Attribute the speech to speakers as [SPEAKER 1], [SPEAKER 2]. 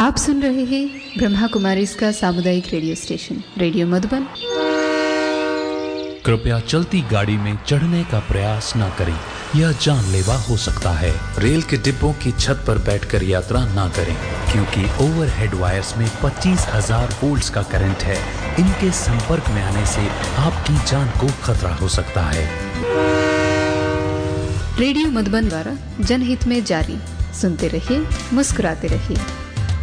[SPEAKER 1] आप सुन रहे हैं ब्रह्मा कुमारी इसका सामुदायिक रेडियो स्टेशन रेडियो मधुबन।
[SPEAKER 2] कृपया चलती गाड़ी में चढ़ने का प्रयास न करें, यह जानलेवा हो सकता है। रेल के डिब्बों की छत पर बैठकर यात्रा न करें, क्योंकि ओवरहेड वायर्स में 25,000 वोल्ट्स का करंट है। इनके संपर्क में आने से आपकी जान को खतरा हो सकता है।
[SPEAKER 1] रेडियो मधुबन द्वारा जनहित में जारी। सुनते रहिए, मुस्कुराते रहिए।